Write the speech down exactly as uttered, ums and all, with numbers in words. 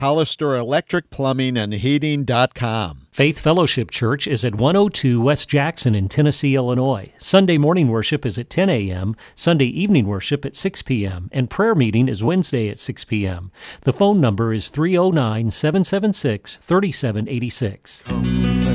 Hollister Electric Plumbing and Heating dot com. Faith Fellowship Church is at one oh two West Jackson in Tennessee, Illinois. Sunday morning worship is at ten a.m., Sunday evening worship at six p.m., and prayer meeting is Wednesday at six p.m. The phone number is three oh nine, seven seven six, three seven eight six.